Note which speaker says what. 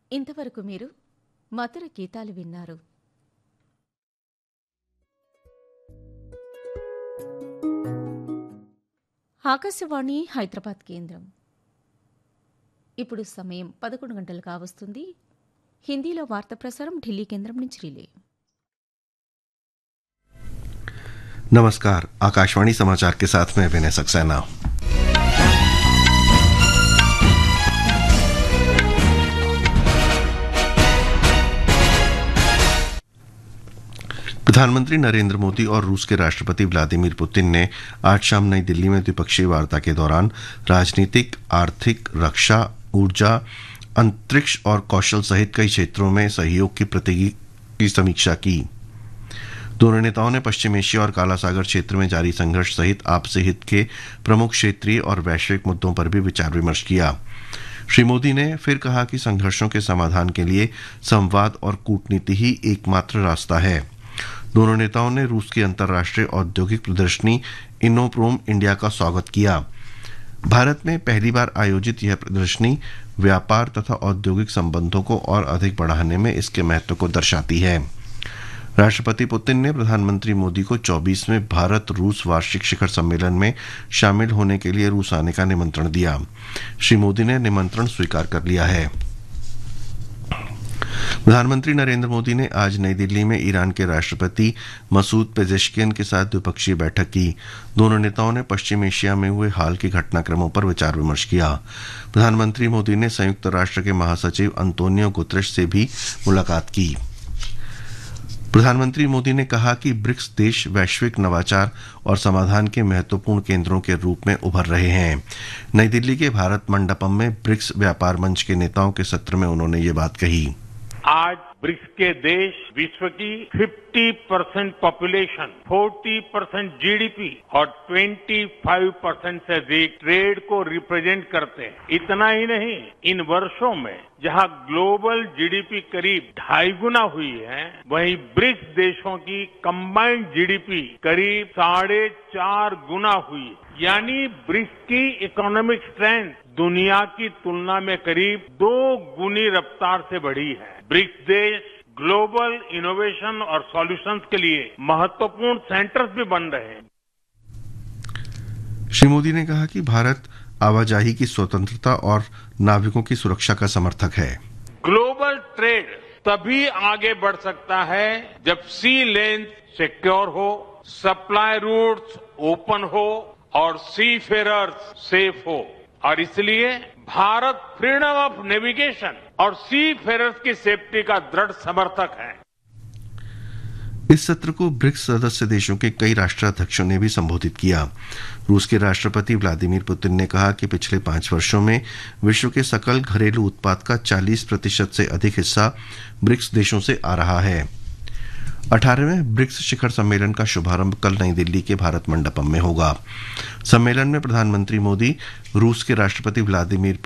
Speaker 1: ఇంతవరకు మీరు మధుర గీతాలు విన్నారు. ఆకాశవాణి హైదరాబాద్ కేంద్రం. ఇప్పుడు సమయం 11 గంటలు కావస్తుంది. హిందీలో వార్త ప్రసారం ఢిల్లీ కేంద్రం నుంచి రిలే.
Speaker 2: नमस्कार, आकाशवाणी समाचार के साथ मैं विनय सक्सेना। प्रधानमंत्री नरेंद्र मोदी और रूस के राष्ट्रपति व्लादिमीर पुतिन ने आज शाम नई दिल्ली में द्विपक्षीय वार्ता के दौरान राजनीतिक, आर्थिक, रक्षा, ऊर्जा, अंतरिक्ष और कौशल सहित कई क्षेत्रों में सहयोग की समीक्षा की। दोनों नेताओं ने पश्चिम एशिया और काला सागर क्षेत्र में जारी संघर्ष सहित आपसी हित के प्रमुख क्षेत्रीय और वैश्विक मुद्दों पर भी विचार विमर्श किया। श्री मोदी ने फिर कहा कि संघर्षों के समाधान के लिए संवाद और कूटनीति ही एकमात्र रास्ता है। दोनों नेताओं ने रूस की अंतर्राष्ट्रीय औद्योगिक प्रदर्शनी इनोप्रोम इंडिया का स्वागत किया। भारत में पहली बार आयोजित यह प्रदर्शनी व्यापार तथा औद्योगिक संबंधों को और अधिक बढ़ाने में इसके महत्व को दर्शाती है। राष्ट्रपति पुतिन ने प्रधानमंत्री मोदी को 24वें भारत रूस वार्षिक शिखर सम्मेलन में शामिल होने के लिए रूस आने का निमंत्रण दिया। श्री मोदी ने निमंत्रण स्वीकार कर लिया है। प्रधानमंत्री नरेंद्र मोदी ने आज नई दिल्ली में ईरान के राष्ट्रपति मसूद पेजेश्कियन के साथ द्विपक्षीय बैठक की। दोनों नेताओं ने पश्चिम एशिया में हुए हाल के घटनाक्रमों पर विचार विमर्श किया। प्रधानमंत्री मोदी ने संयुक्त राष्ट्र के महासचिव अंतोनियो गुतरेश से भी मुलाकात की। प्रधानमंत्री मोदी ने कहा कि ब्रिक्स देश वैश्विक नवाचार और समाधान के महत्वपूर्ण केंद्रों के रूप में उभर रहे हैं। नई दिल्ली के भारत मंडपम में ब्रिक्स व्यापार मंच के नेताओं के सत्र में उन्होंने ये बात कही।
Speaker 3: आज ब्रिक्स के देश विश्व की 50% पॉपुलेशन, 40% जीडीपी और 25% से अधिक ट्रेड को रिप्रेजेंट करते हैं। इतना ही नहीं, इन वर्षों में जहां ग्लोबल जीडीपी करीब 2.5 गुना हुई है, वहीं ब्रिक्स देशों की कंबाइंड जीडीपी करीब 4.5 गुना हुई। यानी ब्रिक्स की इकोनॉमिक स्ट्रेंथ दुनिया की तुलना में करीब 2 गुनी रफ्तार से बढ़ी है। ब्रिक्स देश ग्लोबल इनोवेशन और सॉल्यूशंस के लिए महत्वपूर्ण सेंटर्स भी बन रहे हैं।
Speaker 2: श्री मोदी ने कहा कि भारत आवाजाही की स्वतंत्रता और नाविकों की सुरक्षा का समर्थक है।
Speaker 3: ग्लोबल ट्रेड तभी आगे बढ़ सकता है जब सी लेन सिक्योर हो, सप्लाई रूट्स ओपन हो और सी फेरर्स सेफ हो। और इसलिए भारत फ्रीडम ऑफ नेविगेशन और सी फेरर्स की सेफ्टी का दृढ़ समर्थक है।
Speaker 2: इस सत्र को ब्रिक्स सदस्य देशों के कई राष्ट्राध्यक्षों ने भी संबोधित किया। रूस के राष्ट्रपति व्लादिमीर पुतिन ने कहा कि पिछले 5 वर्षों में विश्व के सकल घरेलू उत्पाद का 40% से अधिक हिस्सा ब्रिक्स देशों से आ रहा है। 18वें ब्रिक्स शिखर सम्मेलन का शुभारंभ कल नई दिल्ली के भारत मंडपम में होगा। सम्मेलन में प्रधानमंत्री मोदी, रूस के राष्ट्रपति व्लादिमीर